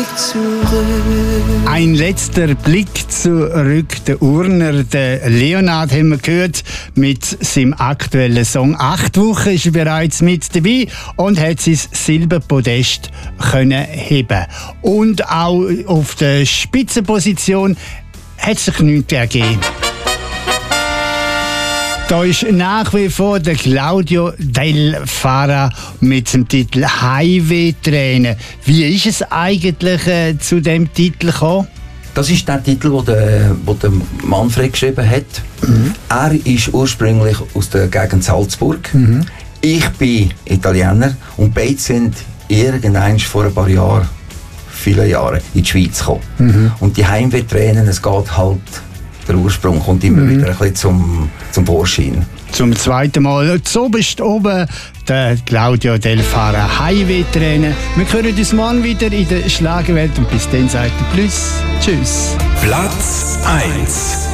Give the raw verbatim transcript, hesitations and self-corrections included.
Ein letzter Blick zurück. Der Urner, der Leonard, haben wir gehört, mit seinem aktuellen Song. Acht Wochen ist er bereits mit dabei und hat sein Silberpodest können heben. Und auch auf der Spitzenposition hat sich nichts ergeben. Da ist nach wie vor der Claudio Del Fara mit dem Titel Highway-Tränen. Wie ist es eigentlich äh, zu dem Titel gekommen? Das ist der Titel, den der, wo der Manfred geschrieben hat. Mhm. Er ist ursprünglich aus der Gegend Salzburg. Mhm. Ich bin Italiener und beide sind irgendwann vor ein paar Jahren, viele Jahre, in die Schweiz gekommen. Mhm. Und die Heimweh-Tränen, es geht halt, der Ursprung kommt immer mhm. wieder ein bisschen zum, zum Vorschein. Zum zweiten Mal. So bist oben der Claudio Del Fara, Highway-Tränen. Wir hören uns morgen wieder in der Schlagerwelt und bis dann sagt der Plus. Tschüss. Platz eins.